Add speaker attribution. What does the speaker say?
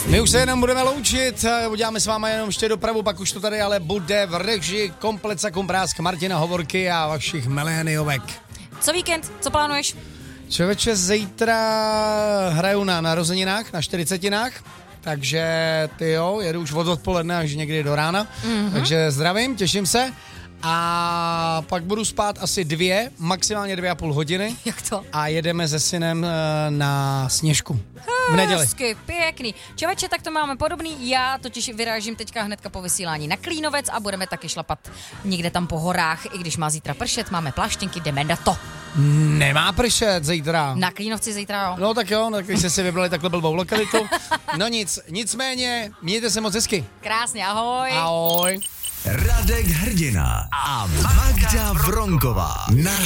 Speaker 1: My už se jenom budeme loučit, uděláme s váma jenom ještě dopravu, pak už to tady ale bude v režii komplet Kumprásk, Martina Hovorky a vašich miléniovek.
Speaker 2: Co víkend? Co plánuješ?
Speaker 1: Člověče, zítra hraju na narozeninách, na 40. Takže jedu už od odpoledne až někdy do rána. Takže zdravím, těším se. A pak budu spát asi 2, maximálně 2,5 hodiny.
Speaker 2: Jak to?
Speaker 1: A jedeme se synem na Sněžku. V neděli.
Speaker 2: Hezky, pěkný. Čověče, tak to máme podobný. Já totiž vyrážím teďka hnedka po vysílání na Klínovec a budeme taky šlapat někde tam po horách. I když má zítra pršet, máme pláštěnky, jdeme na to.
Speaker 1: Nemá pršet zítra.
Speaker 2: Na Klínovci zítra, jo.
Speaker 1: No tak jo, tak když jste si vybrali takhle blbou lokalitu. No nicméně, mějte se moc hezky.
Speaker 2: Krásně, ahoj.
Speaker 1: Ahoj.
Speaker 3: Radek Hrdina a Magda Vronková.